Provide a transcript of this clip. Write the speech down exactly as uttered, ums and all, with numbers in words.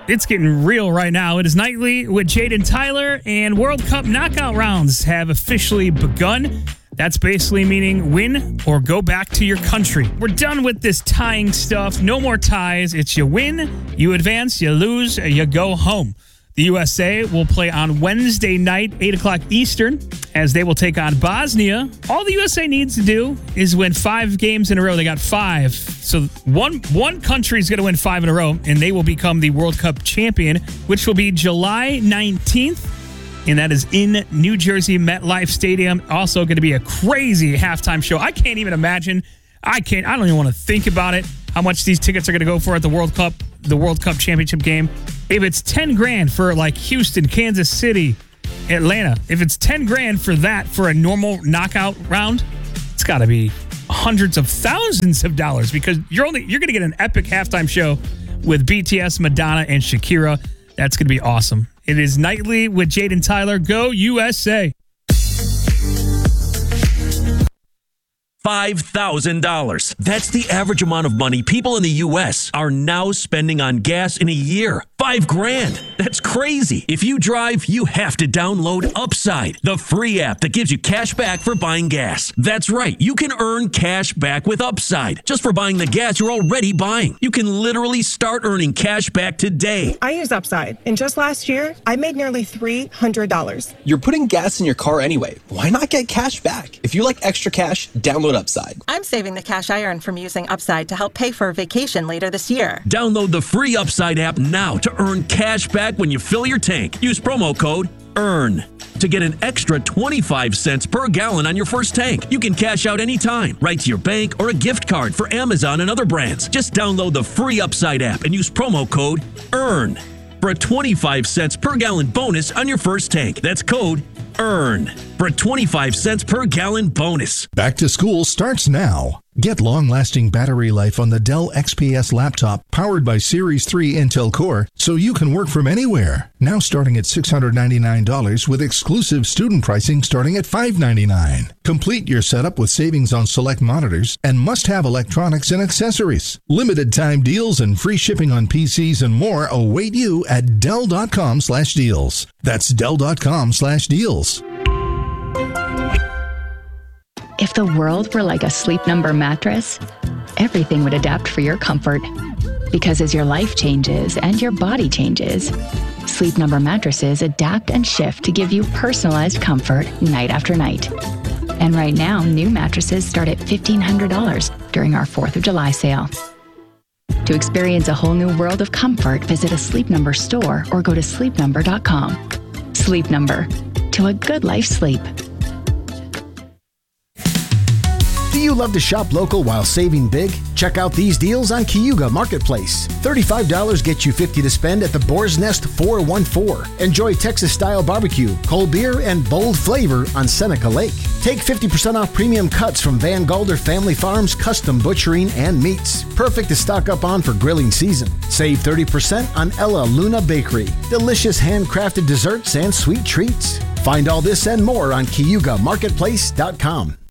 It's getting real right now. It is Nightly with Jaden Tyler, and World Cup knockout rounds have officially begun. That's basically meaning win or go back to your country. We're done with this tying stuff. No more ties. It's you win, you advance, you lose, you go home. The U S A will play on Wednesday night, eight o'clock Eastern, as they will take on Bosnia. All the U S A needs to do is win five games in a row. They got five. So one one country is going to win five in a row, and they will become the World Cup champion, which will be July nineteenth. And that is in New Jersey MetLife Stadium. Also going to be a crazy halftime show. I can't even imagine. I can't. I don't even want to think about it, how much these tickets are going to go for at the World Cup, the World Cup championship game. If it's ten grand for like Houston, Kansas City, Atlanta, if it's ten grand for that for a normal knockout round, it's got to be hundreds of thousands of dollars, because you're only you're going to get an epic halftime show with B T S, Madonna, and Shakira. That's going to be awesome. It is Nightly with Jaden Tyler. Go U S A. five thousand dollars. That's the average amount of money people in the U S are now spending on gas in a year. Five grand. That's crazy. If you drive, you have to download Upside, the free app that gives you cash back for buying gas. That's right. You can earn cash back with Upside just for buying the gas you're already buying. You can literally start earning cash back today. I use Upside, and just last year, I made nearly three hundred dollars. You're putting gas in your car anyway. Why not get cash back? If you like extra cash, download Upside. I'm saving the cash I earn from using Upside to help pay for a vacation later this year. Download the free Upside app now to earn cash back when you fill your tank. Use promo code EARN to get an extra twenty-five cents per gallon on your first tank. You can cash out anytime, right to your bank or a gift card for Amazon and other brands. Just download the free Upside app and use promo code EARN for a twenty-five cents per gallon bonus on your first tank. That's code EARN for a twenty-five cents per gallon bonus. Back to school starts now. Get long-lasting battery life on the Dell X P S laptop powered by Series three Intel Core, so you can work from anywhere. Now starting at six hundred ninety-nine dollars with exclusive student pricing starting at five hundred ninety-nine dollars. Complete your setup with savings on select monitors and must-have electronics and accessories. Limited time deals and free shipping on P Cs and more await you at Dell.com slash deals. That's Dell.com slash deals. If the world were like a Sleep Number mattress, everything would adapt for your comfort. Because as your life changes and your body changes, Sleep Number mattresses adapt and shift to give you personalized comfort night after night. And right now, new mattresses start at fifteen hundred dollars during our fourth of July sale. To experience a whole new world of comfort, visit a Sleep Number store or go to sleep number dot com. Sleep Number. To a good life sleep. Do you love to shop local while saving big? Check out these deals on Cayuga Marketplace. thirty-five dollars gets you fifty dollars to spend at the Boar's Nest four one four. Enjoy Texas-style barbecue, cold beer, and bold flavor on Seneca Lake. Take fifty percent off premium cuts from Van Galder Family Farms Custom Butchering and Meats. Perfect to stock up on for grilling season. Save thirty percent on Ella Luna Bakery. Delicious handcrafted desserts and sweet treats. Find all this and more on Cayuga Marketplace dot com.